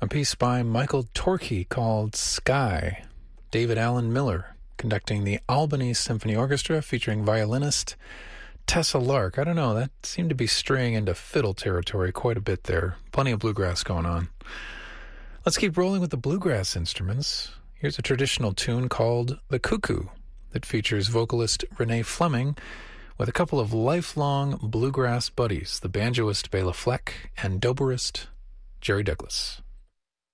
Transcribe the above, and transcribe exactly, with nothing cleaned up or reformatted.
A piece by Michael Torkey called Sky. David Allen Miller conducting the Albany Symphony Orchestra, featuring violinist Tessa Lark. I don't know, that seemed to be straying into fiddle territory quite a bit there. Plenty of bluegrass going on. Let's keep rolling with the bluegrass instruments. Here's a traditional tune called The Cuckoo that features vocalist Renee Fleming with a couple of lifelong bluegrass buddies, the banjoist Bela Fleck and dobrist Jerry Douglas.